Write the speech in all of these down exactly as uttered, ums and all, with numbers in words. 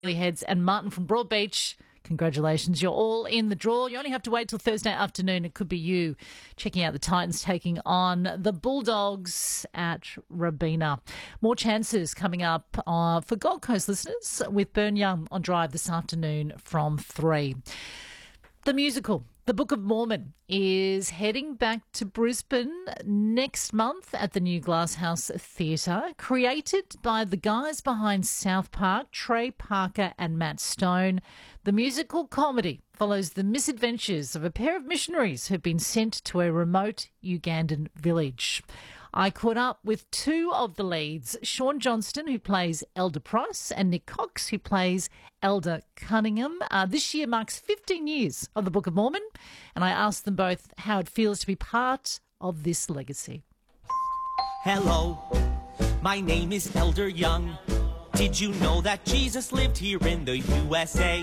Heads and Martin from Broadbeach. Congratulations, you're all in the draw. You only have to wait till Thursday afternoon. It could be you checking out the Titans taking on the Bulldogs at Rabina. More chances coming up uh, for Gold Coast listeners with Burn Young on Drive this afternoon from three. The musical, The Book of Mormon, is heading back to Brisbane next month at the new Glasshouse Theatre. Created by the guys behind South Park, Trey Parker and Matt Stone, the musical comedy follows the misadventures of a pair of missionaries who've been sent to a remote Ugandan village. I caught up with two of the leads, Sean Johnston, who plays Elder Price, and Nick Cox, who plays Elder Cunningham. Uh, this year marks fifteen years of the Book of Mormon, and I asked them both how it feels to be part of this legacy. Hello, my name is Elder Young. Did you know that Jesus lived here in the U S A?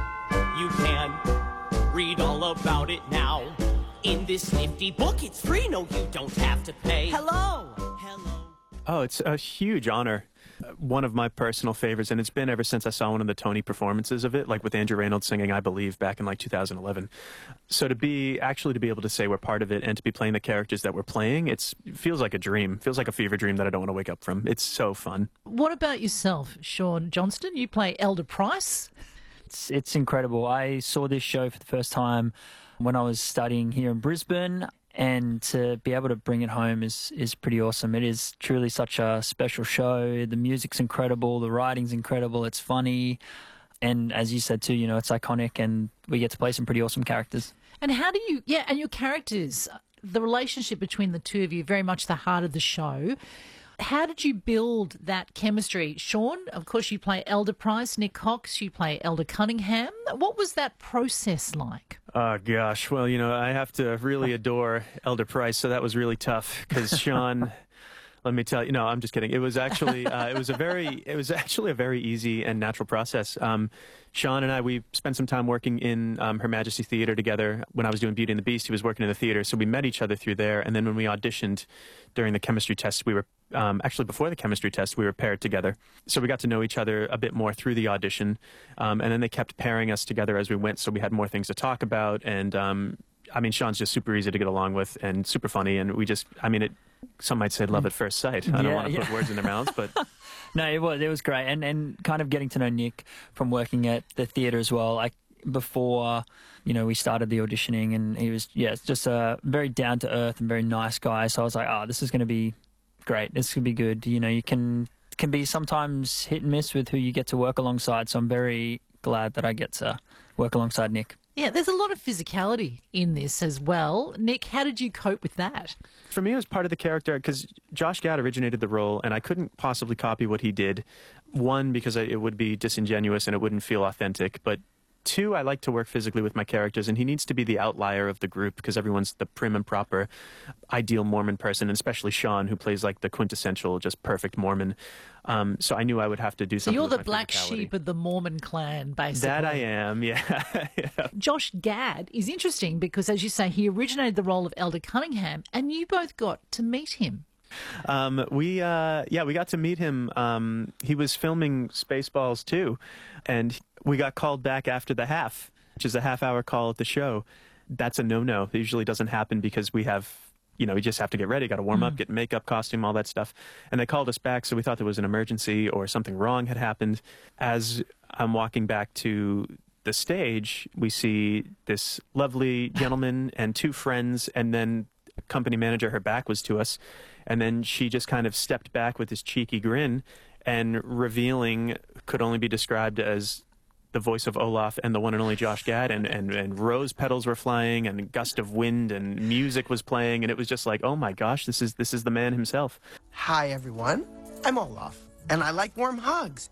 You can read all about it now. In this nifty book, it's free. No, you don't have to pay. Hello. Hello. Oh, it's a huge honor. One of my personal favorites, and it's been ever since I saw one of the Tony performances of it, like with Andrew Reynolds singing I Believe back in like two thousand eleven. So to be, actually to be able to say we're part of it and to be playing the characters that we're playing, it's, it feels like a dream. It feels like a fever dream that I don't want to wake up from. It's so fun. What about yourself, Sean Johnston? You play Elder Price. It's, it's incredible. I saw this show for the first time when I was studying here in Brisbane, and to be able to bring it home is, is pretty awesome. It is truly such a special show. The music's incredible, the writing's incredible, it's funny, and as you said too, you know, it's iconic, and we get to play some pretty awesome characters. And how do you, yeah, and your characters, the relationship between the two of you, very much the heart of the show. How did you build that chemistry? Sean, of course, you play Elder Price. Nick Cox, you play Elder Cunningham. What was that process like? Oh, gosh. Well, you know, I have to really adore Elder Price, so that was really tough because Sean... Let me tell you, no, I'm just kidding. It was actually, uh, it was a very, it was actually a very easy and natural process. Um, Sean and I, we spent some time working in um, Her Majesty Theatre together. When I was doing Beauty and the Beast, he was working in the theatre, so we met each other through there. And then when we auditioned during the chemistry test, we were um, actually before the chemistry test, we were paired together. So we got to know each other a bit more through the audition, um, and then they kept pairing us together as we went. So we had more things to talk about, and um, I mean, Sean's just super easy to get along with and super funny, and we just, I mean, it. Some might say love at first sight. I don't Yeah, want to yeah. put words in their mouths, but... No, it was, it was great. And, and kind of getting to know Nick from working at the theatre as well. Like before, you know, we started the auditioning, and he was, yeah, just a very down-to-earth and very nice guy. So I was like, oh, this is going to be great. This is going to be good. You know, you can, can be sometimes hit and miss with who you get to work alongside. So I'm very glad that I get to work alongside Nick. Yeah, there's a lot of physicality in this as well. Nick, how did you cope with that? For me, it was part of the character because Josh Gad originated the role, and I couldn't possibly copy what he did. One, because it would be disingenuous and it wouldn't feel authentic, but two, I like to work physically with my characters, and he needs to be the outlier of the group because everyone's the prim and proper, ideal Mormon person, and especially Sean, who plays like the quintessential, just perfect Mormon. Um, so I knew I would have to do So something. you're with the my black physicality. sheep of the Mormon clan, basically. That I am, yeah. yeah. Josh Gad is interesting because, as you say, he originated the role of Elder Cunningham, and you both got to meet him. Um, we, uh, yeah, we got to meet him. Um, he was filming Spaceballs too, and we got called back after the half, which is a half-hour call at the show. That's a no-no. It usually doesn't happen because we have, you know, we just have to get ready, got to warm up, get makeup, costume, all that stuff. And they called us back, so we thought there was an emergency or something wrong had happened. As I'm walking back to the stage, we see this lovely gentleman and two friends, and then company manager, her back was to us. And then she just kind of stepped back with this cheeky grin, and revealing could only be described as the voice of Olaf and the one and only Josh Gad, and, and, and rose petals were flying, and a gust of wind, and music was playing, and it was just like, oh my gosh, this is this is the man himself. Hi, everyone. I'm Olaf, and I like warm hugs.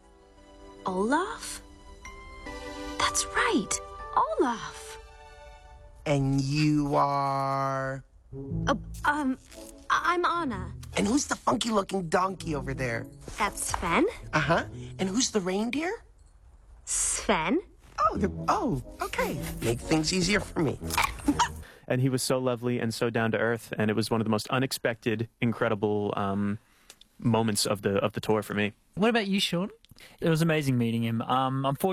Olaf? That's right, Olaf. And you are... Uh, um, I'm Anna. And who's the funky-looking donkey over there? That's Sven. Uh-huh. And who's the reindeer? Sven? Oh, the, oh, okay. Make things easier for me. And he was so lovely and so down to earth, and it was one of the most unexpected, incredible um, moments of the of the tour for me. What about you, Sean? It was amazing meeting him. Um, unfortunately.